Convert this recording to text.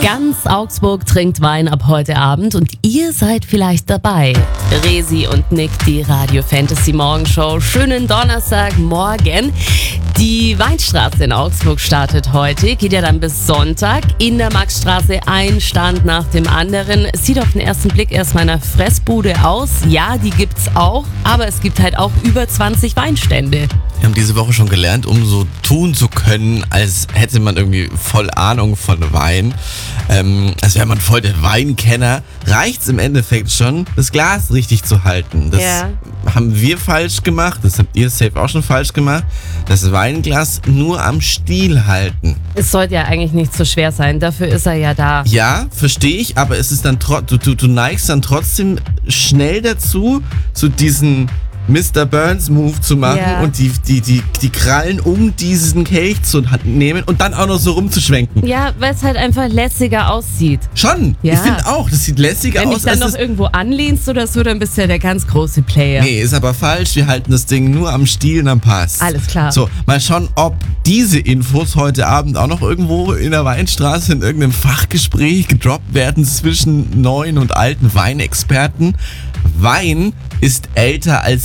Ganz Augsburg trinkt Wein ab heute Abend und ihr seid vielleicht dabei. Resi und Nick, die Radio Fantasy Morgenshow. Schönen Donnerstagmorgen. Die Weinstraße in Augsburg startet heute, geht ja dann bis Sonntag. In der Maxstraße ein Stand nach dem anderen. Sieht auf den ersten Blick erstmal nach Fressbude aus. Ja, die gibt's auch, aber es gibt halt auch über 20 Weinstände. Wir haben diese Woche schon gelernt, um so tun zu können, als hätte man irgendwie voll Ahnung von Wein. Als wäre man voll der Weinkenner. Reicht's im Endeffekt schon, das Glas richtig zu halten. Das haben wir falsch gemacht, das habt ihr safe auch schon falsch gemacht. Das Weinglas nur am Stiel halten. Es sollte ja eigentlich nicht so schwer sein, dafür ist er ja da. Ja, verstehe ich, aber es ist dann du neigst dann trotzdem schnell dazu, zu diesen Mr. Burns Move zu machen und die Krallen um diesen Kelch zu nehmen und dann auch noch so rumzuschwenken. Ja, weil es halt einfach lässiger aussieht. Schon, ich finde auch, das sieht lässiger aus. Wenn du dich dann noch irgendwo anlehnst oder so, dann bist du ja der ganz große Player. Nee, ist aber falsch, wir halten das Ding nur am Stiel und dann passt. Alles klar. So, mal schauen, ob diese Infos heute Abend auch noch irgendwo in der Weinstraße in irgendeinem Fachgespräch gedroppt werden zwischen neuen und alten Weinexperten. Wein ist älter als